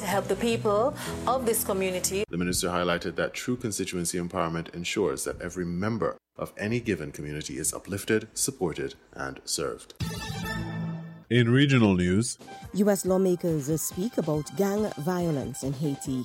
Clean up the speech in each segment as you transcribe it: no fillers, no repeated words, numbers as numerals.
help the people of this community. The minister highlighted that true constituency empowerment ensures that every member of any given community is uplifted, supported, and served. In regional news, U.S. lawmakers speak about gang violence in Haiti.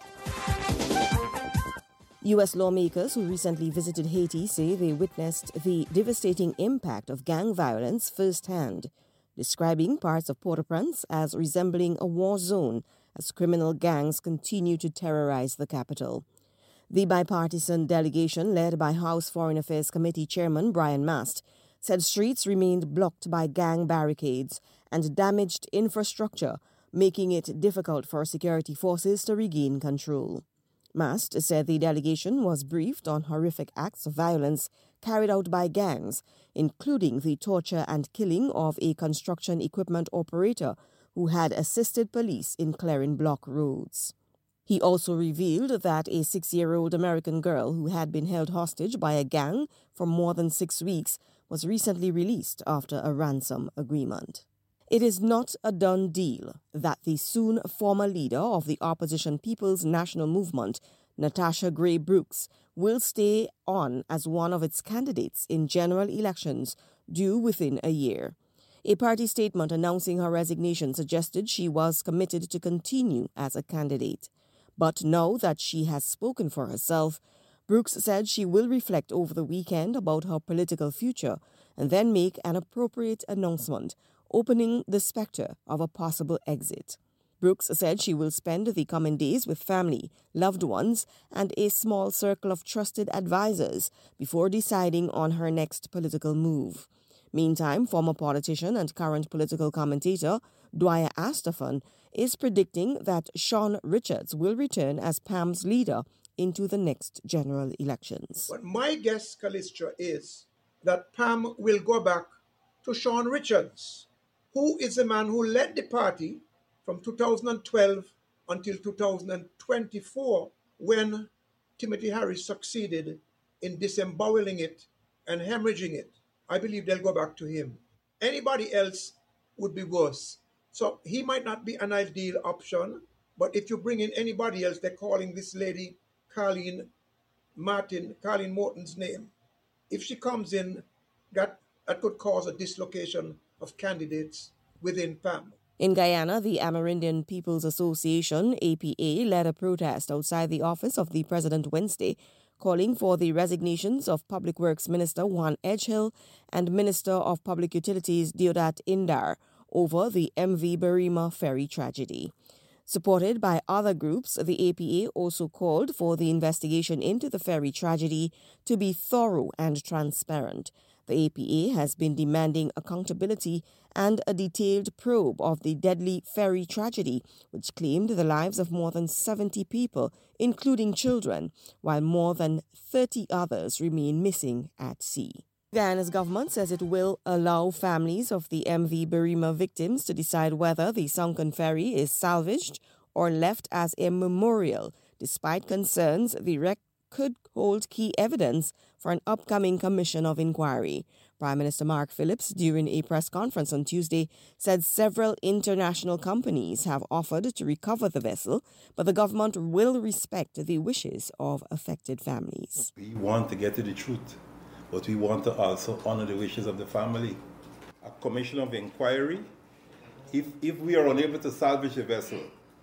U.S. lawmakers who recently visited Haiti say they witnessed the devastating impact of gang violence firsthand, describing parts of Port-au-Prince as resembling a war zone as criminal gangs continue to terrorize the capital. The bipartisan delegation, led by House Foreign Affairs Committee Chairman Brian Mast, said streets remained blocked by gang barricades and damaged infrastructure, making it difficult for security forces to regain control. Mast said the delegation was briefed on horrific acts of violence carried out by gangs, including the torture and killing of a construction equipment operator who had assisted police in clearing block roads. He also revealed that a 6-year-old American girl who had been held hostage by a gang for more than 6 weeks was recently released after a ransom agreement. It is not a done deal that the soon former leader of the opposition People's National Movement, Natasha Gray Brooks, will stay on as one of its candidates in general elections due within a year. A party statement announcing her resignation suggested she was committed to continue as a candidate. But now that she has spoken for herself, Brooks said she will reflect over the weekend about her political future and then make an appropriate announcement, opening the specter of a possible exit. Brooks said she will spend the coming days with family, loved ones, and a small circle of trusted advisors before deciding on her next political move. Meantime, former politician and current political commentator Dwyer Astafan is predicting that Sean Richards will return as PAM's leader into the next general elections. But my guess, Callistra, is that PAM will go back to Sean Richards, who is the man who led the party from 2012 until 2024, when Timothy Harris succeeded in disemboweling it and hemorrhaging it. I believe they'll go back to him. Anybody else would be worse. So he might not be an ideal option, but if you bring in anybody else, they're calling this lady Colleen Morton's name. If she comes in, that could cause a dislocation of candidates within PAM. In Guyana, the Amerindian People's Association, APA, led a protest outside the office of the president Wednesday, calling for the resignations of Public Works Minister Juan Edgehill and Minister of Public Utilities Deodat Indar over the MV Berrima ferry tragedy. Supported by other groups, the APA also called for the investigation into the ferry tragedy to be thorough and transparent. The APA has been demanding accountability and a detailed probe of the deadly ferry tragedy, which claimed the lives of more than 70 people, including children, while more than 30 others remain missing at sea. Guyana's government says it will allow families of the MV Berrima victims to decide whether the sunken ferry is salvaged or left as a memorial, despite concerns the wreck could hold key evidence for an upcoming commission of inquiry. Prime Minister Mark Phillips, during a press conference on Tuesday, said several international companies have offered to recover the vessel, but the government will respect the wishes of affected families. We want to get to the truth, but we want to also honor the wishes of the family. A commission of inquiry, if we are unable to salvage the vessel,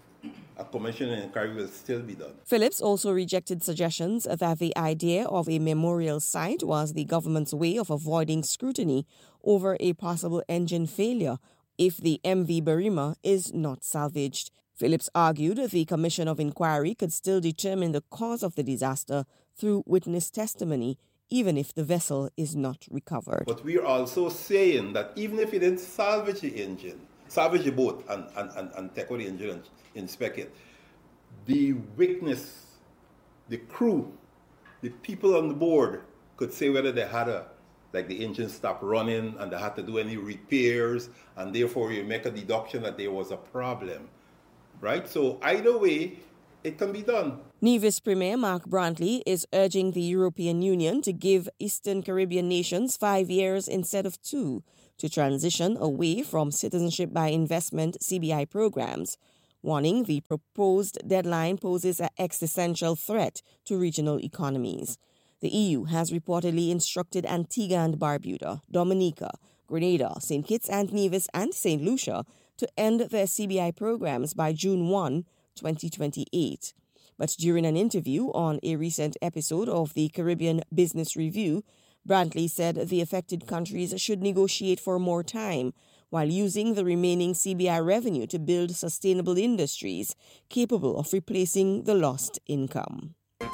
a commission of inquiry will still be done. Phillips also rejected suggestions that the idea of a memorial site was the government's way of avoiding scrutiny over a possible engine failure if the MV Berrima is not salvaged. Phillips argued the commission of inquiry could still determine the cause of the disaster through witness testimony, even if the vessel is not recovered. But we are also saying that even if it didn't salvage the engine, salvage the boat and take out the engine and inspect it, the witness, the crew, the people on the board could say whether they had the engine stopped running and they had to do any repairs, and therefore you make a deduction that there was a problem, right? So either way, it can be done. Nevis Premier Mark Brantley is urging the European Union to give Eastern Caribbean nations 5 years instead of 2 to transition away from citizenship by investment CBI programs, warning the proposed deadline poses an existential threat to regional economies. The EU has reportedly instructed Antigua and Barbuda, Dominica, Grenada, St. Kitts and Nevis, and St. Lucia to end their CBI programs by June 1, 2028. But during an interview on a recent episode of the Caribbean Business Review, Brantley said the affected countries should negotiate for more time while using the remaining CBI revenue to build sustainable industries capable of replacing the lost income.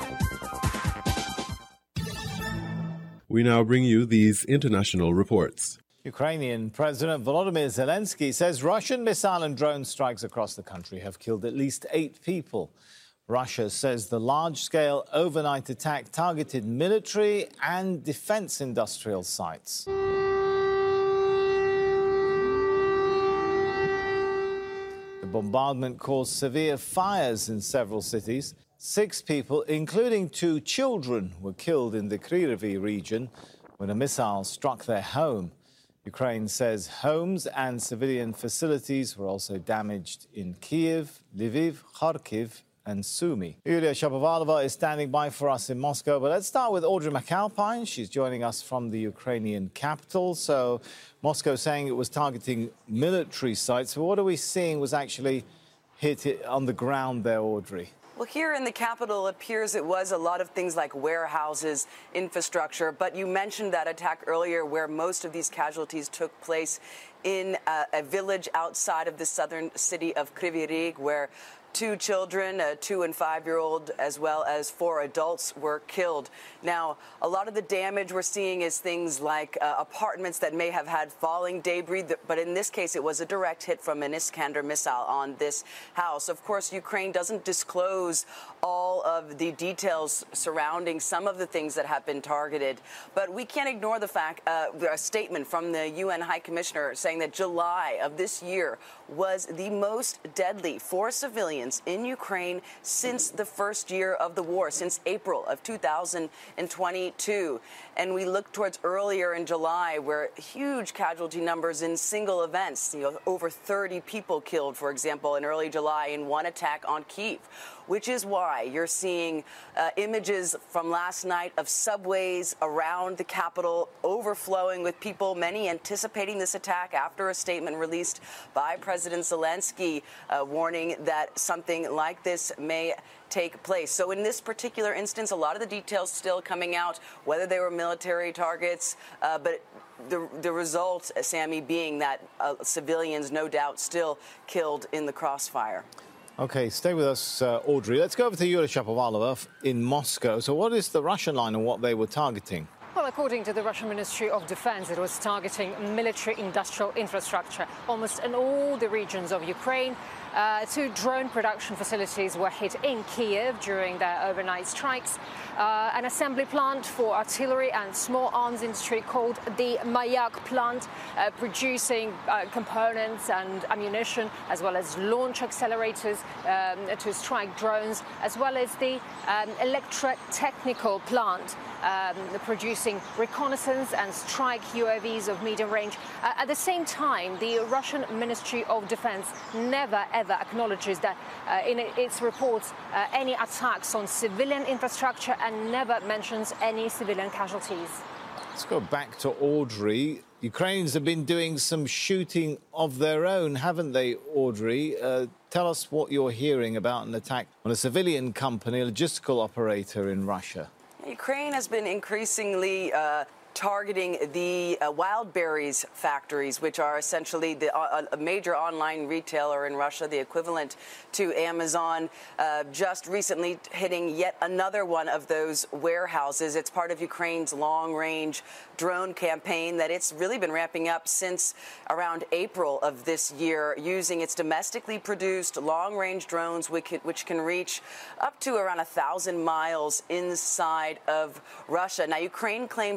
We now bring you these international reports. Ukrainian President Volodymyr Zelensky says Russian missile and drone strikes across the country have killed at least 8 people. Russia says the large-scale overnight attack targeted military and defense industrial sites. The bombardment caused severe fires in several cities. 6 people, including 2 children, were killed in the Kryvyi region when a missile struck their home. Ukraine says homes and civilian facilities were also damaged in Kyiv, Lviv, Kharkiv and Sumy. Yulia Shapovalova is standing by for us in Moscow, but let's start with Audrey McAlpine. She's joining us from the Ukrainian capital. So Moscow saying it was targeting military sites. But what are we seeing was actually hit on the ground there, Audrey? Well, here in the capital, it appears it was a lot of things like warehouses, infrastructure. But you mentioned that attack earlier where most of these casualties took place in a village outside of the southern city of Kryvyi Rih, where 2 children, a 2- and 5-year-old, as well as 4 adults were killed. Now, a lot of the damage we're seeing is things like apartments that may have had falling debris, but in this case, it was a direct hit from an Iskander missile on this house. Of course, Ukraine doesn't disclose all of the details surrounding some of the things that have been targeted, but we can't ignore the fact, a statement from the UN High Commissioner saying that July of this year was the most deadly for civilians in Ukraine since the first year of the war, since April of 2022. And we look towards earlier in July where huge casualty numbers in single events, over 30 people killed, for example, in early July in one attack on Kyiv, which is why you're seeing images from last night of subways around the capital overflowing with people, many anticipating this attack after a statement released by President Zelensky warning that something like this may take place. So in this particular instance, a lot of the details still coming out, whether they were military targets, but the result, Sammy, being that civilians, no doubt, still killed in the crossfire. OK, stay with us, Audrey. Let's go over to Yulia Shapovalova in Moscow. So what is the Russian line and what they were targeting? Well, according to the Russian Ministry of Defense, it was targeting military industrial infrastructure almost in all the regions of Ukraine. 2 drone production facilities were hit in Kyiv during their overnight strikes. An assembly plant for artillery and small arms industry called the Mayak plant, producing components and ammunition, as well as launch accelerators to strike drones, as well as the electrotechnical plant producing reconnaissance and strike UAVs of medium range. At the same time, the Russian Ministry of Defense never ever acknowledges that in its reports any attacks on civilian infrastructure and never mentions any civilian casualties. Let's go back to Audrey. Ukrainians have been doing some shooting of their own, haven't they, Audrey? Tell us what you're hearing about an attack on a civilian company, a logistical operator in Russia. Ukraine has been increasingly targeting the Wildberries factories, which are essentially a major online retailer in Russia, the equivalent to Amazon, just recently hitting yet another one of those warehouses. It's part of Ukraine's long-range drone campaign that it's really been ramping up since around April of this year, using its domestically produced long-range drones, which can reach up to around 1,000 miles inside of Russia. Now, Ukraine claims it's doing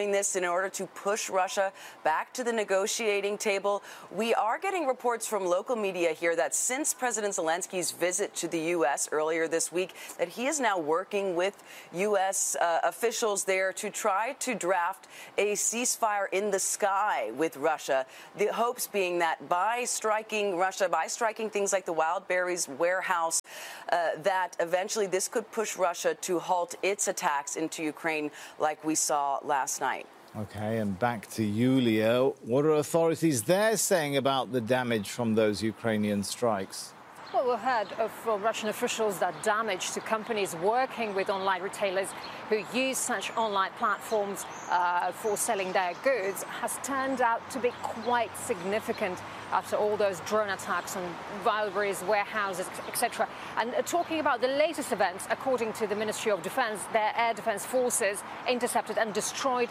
doing this in order to push Russia back to the negotiating table. We are getting reports from local media here that since President Zelensky's visit to the U.S. earlier this week, that he is now working with U.S. Officials there to try to draft a ceasefire in the sky with Russia. The hopes being that by striking Russia, by striking things like the Wildberries warehouse, that eventually this could push Russia to halt its attacks into Ukraine like we saw last night. OK, and back to you, Leo. What are authorities there saying about the damage from those Ukrainian strikes? Well, we heard from Russian officials that damage to companies working with online retailers who use such online platforms for selling their goods has turned out to be quite significant after all those drone attacks on Wildberries warehouses, etc. And talking about the latest events, according to the Ministry of Defense, their air defense forces intercepted and destroyed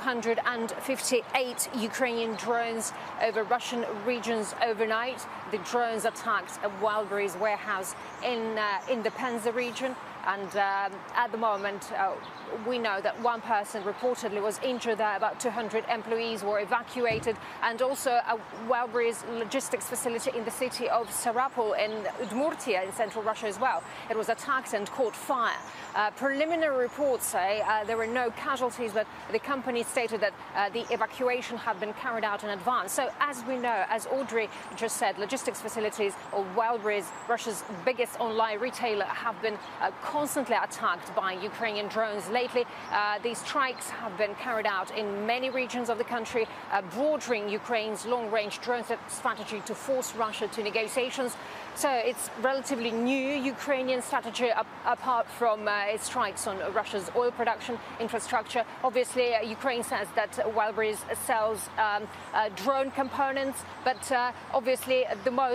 258 Ukrainian drones over Russian regions overnight. The drones attacked a Wildberries warehouse in the Penza region. And at the moment, we know that one person reportedly was injured there. About 200 employees were evacuated. And also a Wildberries logistics facility in the city of Sarapul in Udmurtia in central Russia as well. It was attacked and caught fire. Preliminary reports say there were no casualties, but the company stated that the evacuation had been carried out in advance. So as we know, as Audrey just said, logistics facilities of Wildberries, Russia's biggest online retailer, have been constantly attacked by Ukrainian drones lately. These strikes have been carried out in many regions of the country, bordering Ukraine's long-range drone strategy to force Russia to negotiations. So it's relatively new Ukrainian strategy apart from its strikes on Russia's oil production infrastructure. Obviously, Ukraine says that Wildberries sells drone components, but obviously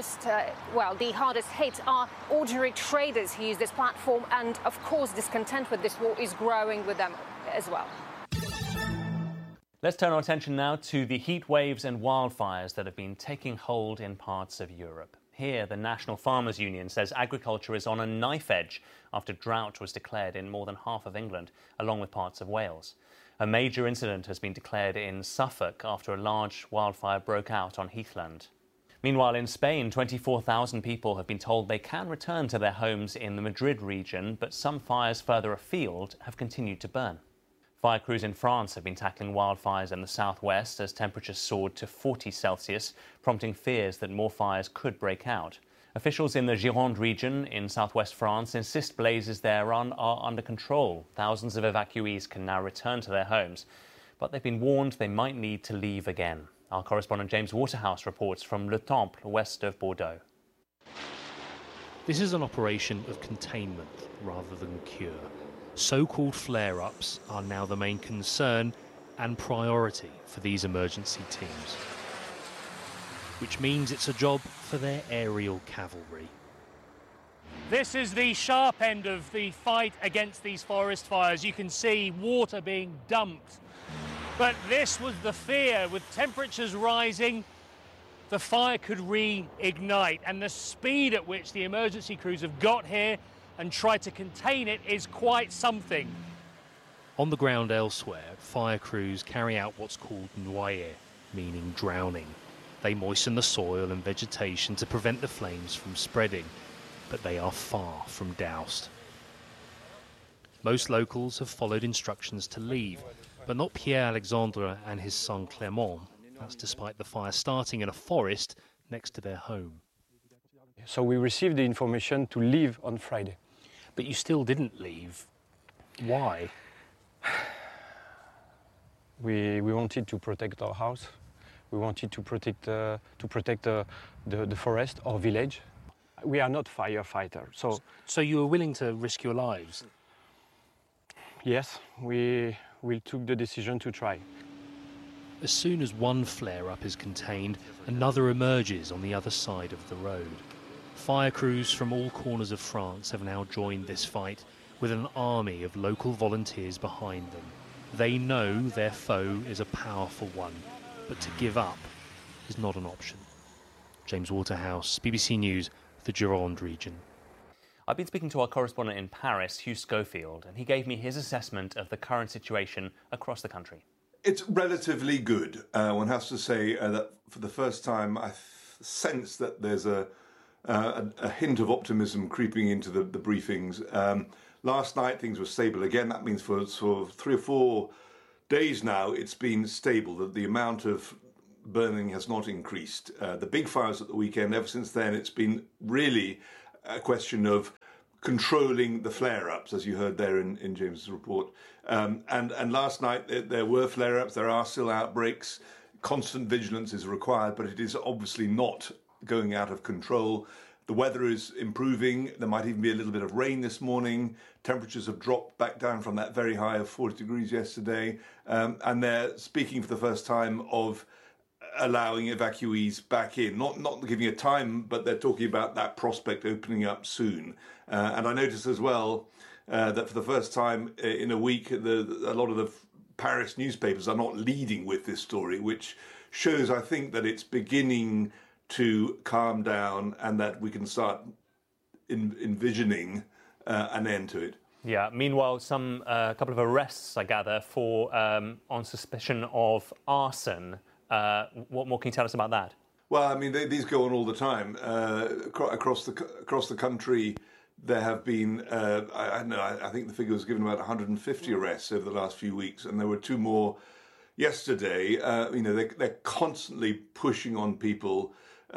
the hardest hit are ordinary traders who use this platform, and of course discontent with this war is growing with them as well. Let's turn our attention now to the heat waves and wildfires that have been taking hold in parts of Europe. Here, the National Farmers Union says agriculture is on a knife edge after drought was declared in more than half of England, along with parts of Wales. A major incident has been declared in Suffolk after a large wildfire broke out on heathland. Meanwhile, in Spain, 24,000 people have been told they can return to their homes in the Madrid region, but some fires further afield have continued to burn. Fire crews in France have been tackling wildfires in the southwest as temperatures soared to 40 Celsius, prompting fears that more fires could break out. Officials in the Gironde region in southwest France insist blazes there are under control. Thousands of evacuees can now return to their homes, but they've been warned they might need to leave again. Our correspondent James Waterhouse reports from Le Temple, west of Bordeaux. This is an operation of containment rather than cure. So-called flare-ups are now the main concern and priority for these emergency teams, which means it's a job for their aerial cavalry. This is the sharp end of the fight against these forest fires. You can see water being dumped. But this was the fear. With temperatures rising, the fire could reignite. And the speed at which the emergency crews have got here and tried to contain it is quite something. On the ground elsewhere, fire crews carry out what's called noyer, meaning drowning. They moisten the soil and vegetation to prevent the flames from spreading, but they are far from doused. Most locals have followed instructions to leave, but not Pierre Alexandre and his son Clément. That's despite the fire starting in a forest next to their home. So we received the information to leave on Friday. But you still didn't leave. Why? We wanted to protect our house. We wanted to protect the forest, our village. We are not firefighters, so you were willing to risk your lives? Yes, we took the decision to try. As soon as one flare-up is contained, another emerges on the other side of the road. Fire crews from all corners of France have now joined this fight, with an army of local volunteers behind them. They know their foe is a powerful one, but to give up is not an option. James Waterhouse, BBC News, the Gironde region. I've been speaking to our correspondent in Paris, Hugh Schofield, and he gave me his assessment of the current situation across the country. It's relatively good. One has to say that for the first time, I sense that there's a hint of optimism creeping into the briefings. Last night, things were stable again. That means for 3 or 4 days now, it's been stable. The amount of burning has not increased. The big fires at the weekend, ever since then, it's been really a question of controlling the flare-ups, as you heard there in James's report. And last night there were flare-ups, there are still outbreaks. Constant vigilance is required, but it is obviously not going out of control. The weather is improving. There might even be a little bit of rain this morning. Temperatures have dropped back down from that very high of 40 degrees yesterday. And they're speaking for the first time of allowing evacuees back in, not giving a time, but they're talking about that prospect opening up soon. And I noticed as well that for the first time in a week, a lot of the Paris newspapers are not leading with this story, which shows, I think, that it's beginning to calm down and that we can start envisioning an end to it. Yeah. Meanwhile, a couple of arrests, I gather, for on suspicion of arson. What more can you tell us about that? Well, I mean, these go on all the time across the country. There have been, I think the figure was given about 150 arrests over the last few weeks, and there were 2 more yesterday. They're constantly pushing on people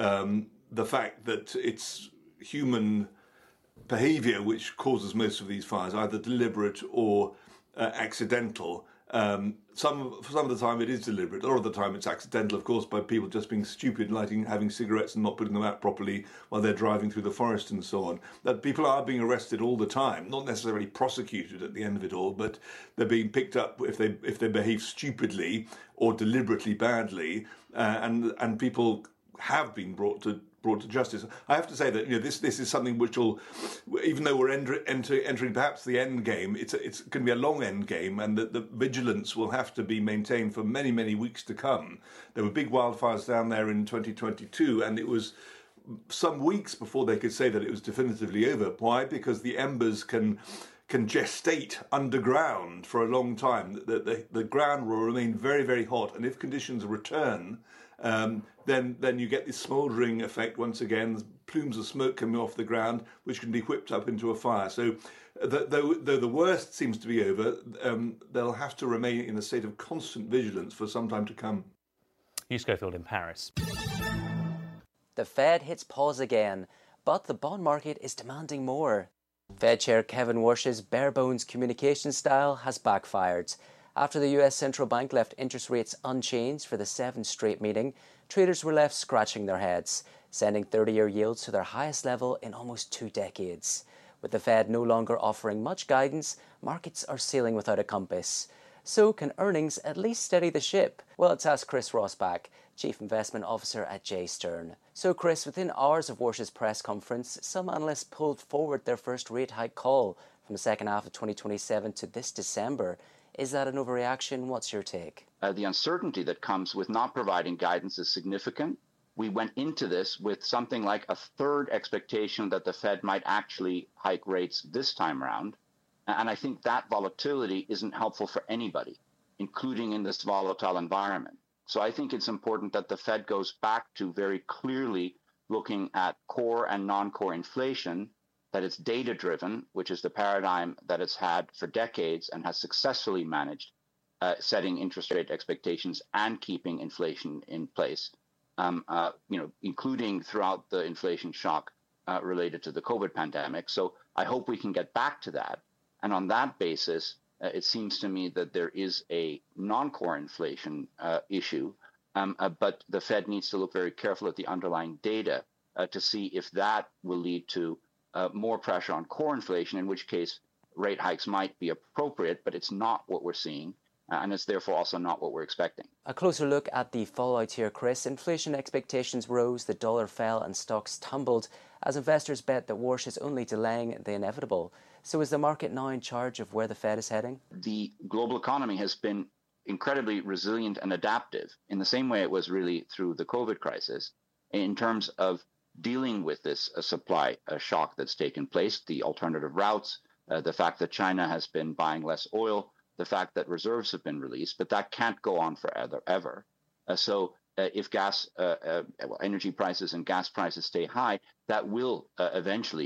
the fact that it's human behaviour which causes most of these fires, either deliberate or accidental. Some of the time it is deliberate, a lot of the time it's accidental, of course, by people just being stupid, having cigarettes and not putting them out properly while they're driving through the forest and so on. That people are being arrested all the time, not necessarily prosecuted at the end of it all, but they're being picked up if they behave stupidly or deliberately badly, and people have been brought to justice. I have to say that this is something which will, even though we're entering perhaps the end game, it's going to be a long end game, and the vigilance will have to be maintained for many, many weeks to come. There were big wildfires down there in 2022, and it was some weeks before they could say that it was definitively over. Why? Because the embers can gestate underground for a long time. The ground will remain very, very hot, and if conditions return, then you get this smouldering effect once again, plumes of smoke coming off the ground, which can be whipped up into a fire. So though the worst seems to be over, they'll have to remain in a state of constant vigilance for some time to come. Hugh Schofield in Paris. The Fed hits pause again, but the bond market is demanding more. Fed Chair Kevin Warsh's bare-bones communication style has backfired. After the US Central Bank left interest rates unchanged for the 7th straight meeting, traders were left scratching their heads, sending 30-year yields to their highest level in almost 2 decades. With the Fed no longer offering much guidance, markets are sailing without a compass. So can earnings at least steady the ship? Well, let's ask Chris Rosbach, Chief Investment Officer at J. Stern. So Chris, within hours of Warsh's press conference, some analysts pulled forward their first rate hike call from the second half of 2027 to this December. Is that an overreaction? What's your take? The uncertainty that comes with not providing guidance is significant. We went into this with something like a third expectation that the Fed might actually hike rates this time around. And I think that volatility isn't helpful for anybody, including in this volatile environment. So I think it's important that the Fed goes back to very clearly looking at core and non-core inflation, that it's data-driven, which is the paradigm that it's had for decades and has successfully managed setting interest rate expectations and keeping inflation in place, including throughout the inflation shock related to the COVID pandemic. So I hope we can get back to that. And on that basis, it seems to me that there is a non-core inflation issue, but the Fed needs to look very carefully at the underlying data to see if that will lead to more pressure on core inflation, in which case rate hikes might be appropriate, but it's not what we're seeing, and it's therefore also not what we're expecting. A closer look at the fallout here, Chris. Inflation expectations rose, the dollar fell and stocks tumbled as investors bet that Warsh is only delaying the inevitable. So is the market now in charge of where the Fed is heading? The global economy has been incredibly resilient and adaptive in the same way it was really through the COVID crisis in terms of dealing with this supply shock that's taken place, the alternative routes, the fact that China has been buying less oil, the fact that reserves have been released, but that can't go on forever. So if energy prices and gas prices stay high, that will eventually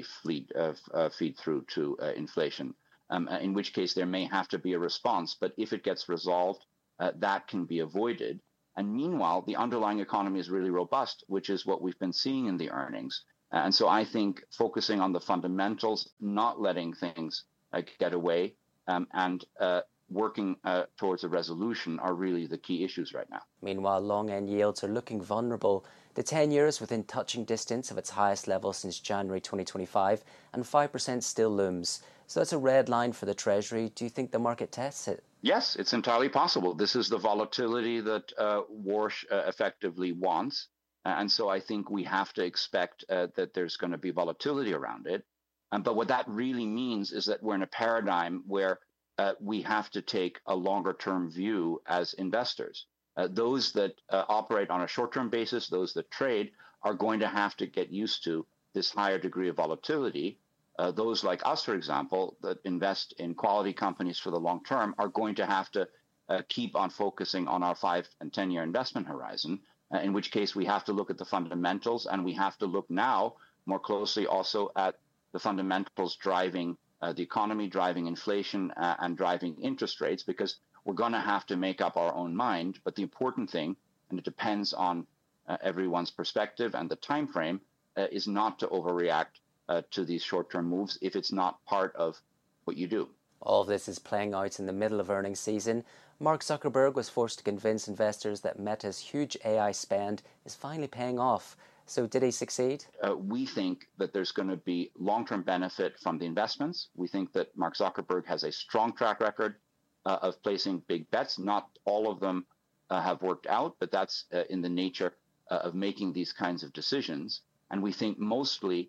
feed through to inflation, in which case there may have to be a response. But if it gets resolved, that can be avoided. And meanwhile, the underlying economy is really robust, which is what we've been seeing in the earnings. And so I think focusing on the fundamentals, not letting things get away, and working towards a resolution are really the key issues right now. Meanwhile, long-end yields are looking vulnerable. The 10-year is within touching distance of its highest level since January 2025, and 5% still looms. So that's a red line for the Treasury. Do you think the market tests it? Yes, it's entirely possible. This is the volatility that Warsh effectively wants. And so I think we have to expect that there's going to be volatility around it. But what that really means is that we're in a paradigm where we have to take a longer-term view as investors. Those that operate on a short-term basis, those that trade, are going to have to get used to this higher degree of volatility. Those like us, for example, that invest in quality companies for the long term are going to have to keep on focusing on our 5 and 10-year investment horizon, in which case we have to look at the fundamentals, and we have to look now more closely also at the fundamentals driving the economy, driving inflation, and driving interest rates, because we're going to have to make up our own mind. But the important thing, and it depends on everyone's perspective and the time frame, is not to overreact to these short-term moves if it's not part of what you do. All of this is playing out in the middle of earnings season. Mark Zuckerberg was forced to convince investors that Meta's huge AI spend is finally paying off. So did he succeed? We think that there's going to be long-term benefit from the investments. We think that Mark Zuckerberg has a strong track record of placing big bets. Not all of them have worked out, but that's in the nature of making these kinds of decisions. And we think mostly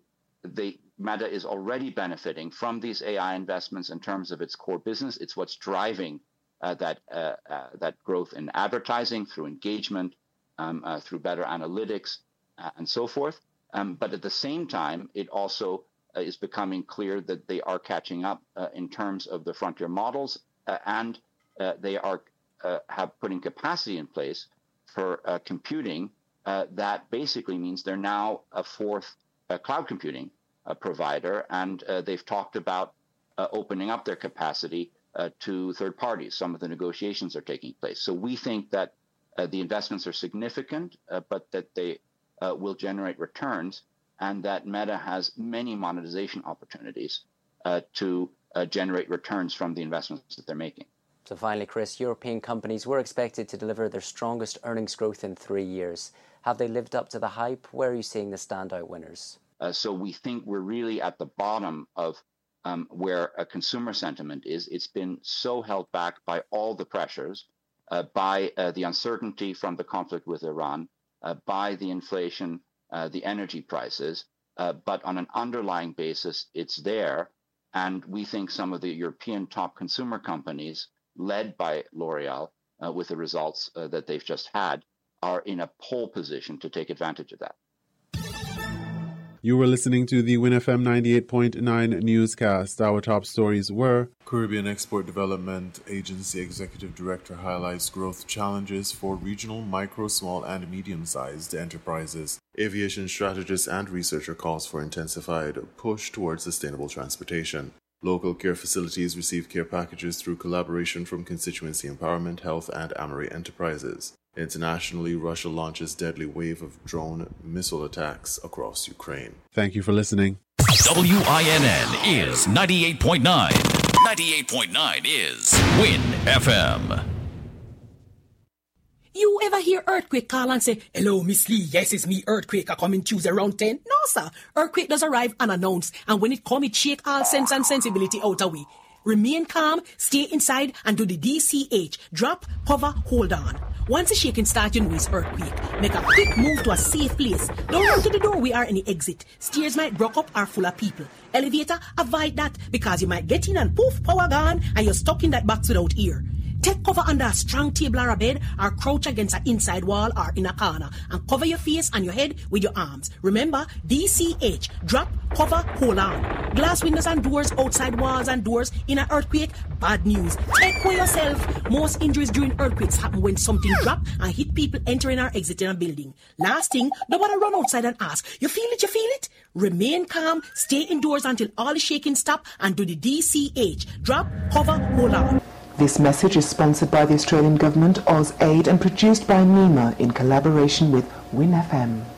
Meta is already benefiting from these AI investments in terms of its core business. It's what's driving that growth in advertising through engagement, through better analytics, and so forth. But at the same time, it also is becoming clear that they are catching up in terms of the frontier models, and they are have putting capacity in place for computing. That basically means they're now a fourth cloud computing provider, and they've talked about opening up their capacity to third parties. Some of the negotiations are taking place. So we think that the investments are significant, but that they will generate returns, and that Meta has many monetization opportunities to generate returns from the investments that they're making. So finally, Chris, European companies were expected to deliver their strongest earnings growth in 3 years. Have they lived up to the hype? Where are you seeing the standout winners? So we think we're really at the bottom of where consumer sentiment is. It's been so held back by all the pressures, by the uncertainty from the conflict with Iran, by the inflation, the energy prices. But on an underlying basis, it's there. And we think some of the European top consumer companies, led by L'Oreal, with the results that they've just had, are in a pole position to take advantage of that. You were listening to the WinFM 98.9 newscast. Our top stories were: Caribbean Export Development Agency Executive Director highlights growth challenges for regional micro, small, and medium-sized enterprises. Aviation strategist and researcher calls for intensified push towards sustainable transportation. Local care facilities receive care packages through collaboration from Constituency Empowerment, Health, and Amory Enterprises. Internationally, Russia launches deadly wave of drone missile attacks across Ukraine. Thank you for listening. WINN is 98.9. 98.9 is Win FM. You ever hear Earthquake call and say, "Hello, Miss Lee, yes, it's me, Earthquake, I coming Tuesday around 10? No, sir. Earthquake does arrive unannounced, and when it come, it shake all sense and sensibility out of we. Remain calm, stay inside, and do the DCH. Drop, hover, hold on. Once the shaking starts, you know it's earthquake. Make a quick move to a safe place. Don't run to the doorway or any exit. Stairs might block up or full of people. Elevator, avoid that because you might get in and poof, power gone, and you're stuck in that box without ear. Take cover under a strong table or a bed, or crouch against an inside wall or in a corner, and cover your face and your head with your arms. Remember, DCH, drop, cover, hold on. Glass windows and doors, outside walls and doors in an earthquake, bad news. Take care yourself. Most injuries during earthquakes happen when something drop and hit people entering or exiting a building. Last thing, don't want to run outside and ask, you feel it, you feel it? Remain calm, stay indoors until all the shaking stop, and do the DCH, drop, cover, hold on. This message is sponsored by the Australian Government, AusAid, and produced by NEMA in collaboration with WIN FM.